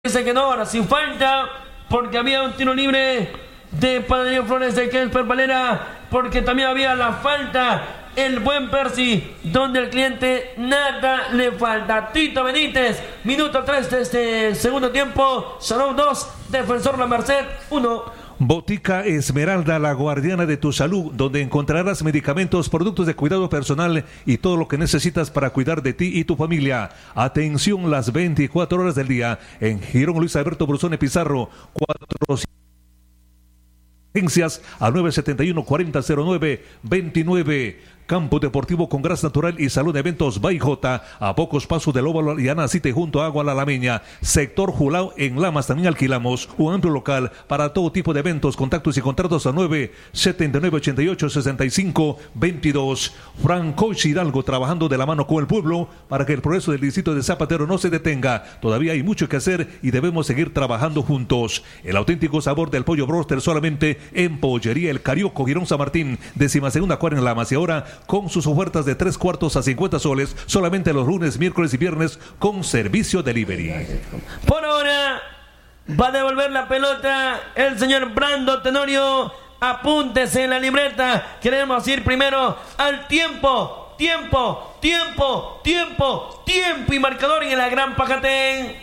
Dice que no, ahora sin falta, porque había un tiro libre de Panadería Flores de Kemper Valera, porque también había la falta, el buen Percy, donde el cliente nada le falta. Tito Benítez, minuto 3 de este segundo tiempo, Salón 2, Defensor La Merced 1. Botica Esmeralda, la guardiana de tu salud, donde encontrarás medicamentos, productos de cuidado personal y todo lo que necesitas para cuidar de ti y tu familia. Atención las 24 horas del día en Girón Luis Alberto Brusone Pizarro, 400 agencias a 971-4009-29. Campo Deportivo con Gras Natural y Salón de Eventos Baijota, a pocos pasos del Óvalo y Anacite junto a Agua La Lameña. Sector Julao en Lamas también alquilamos un amplio local para todo tipo de eventos. Contactos y contratos a 979-88-65-22. Franco Hidalgo trabajando de la mano con el pueblo para que el progreso del distrito de Zapatero no se detenga. Todavía hay mucho que hacer y debemos seguir trabajando juntos. El auténtico sabor del pollo broster solamente en Pollería El Carioco, Girón San Martín, 12ª cuadra en Lamas, y ahora con sus ofertas de 3/4 a 50 soles, solamente los lunes, miércoles y viernes con servicio delivery. Por ahora va a devolver la pelota el señor Brando Tenorio. Apúntese en la libreta. Queremos ir primero al tiempo y marcador en la Gran Pajatén.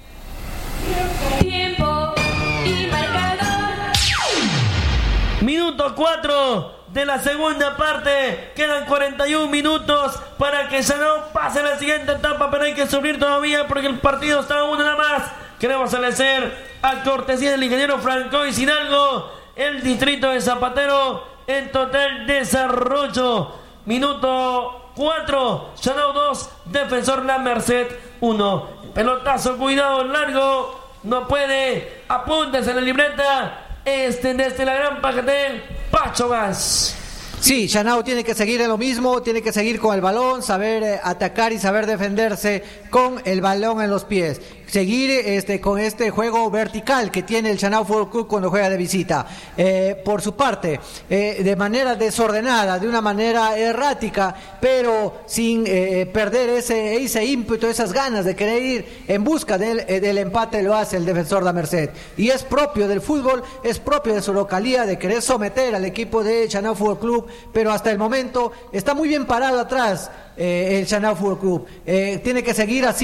Tiempo y marcador. Minuto 4 de la segunda parte. Quedan 41 minutos para que Sanao pase a la siguiente etapa, pero hay que subir todavía porque el partido está uno nada más. Queremos agradecer a cortesía del ingeniero Franco Hidalgo, el distrito de Zapatero en total desarrollo. Minuto 4, Sanao 2, Defensor La Merced 1. Pelotazo, cuidado, largo, no puede. Apúntese en la libreta. Desde la Gran Pajatén, Pacho Gas. Sí, Sanao tiene que seguir en lo mismo, tiene que seguir con el balón, saber atacar y saber defenderse con el balón en los pies. Seguir con este juego vertical que tiene el Sanao Fútbol Club cuando juega de visita. Por su parte, de manera desordenada, de una manera errática, pero sin perder ese ímpetu, esas ganas de querer ir en busca del empate, lo hace el Defensor La Merced. Y es propio del fútbol, es propio de su localía, de querer someter al equipo de Sanao Fútbol Club, pero hasta el momento está muy bien parado atrás el Sanao Fútbol Club. Tiene que seguir así.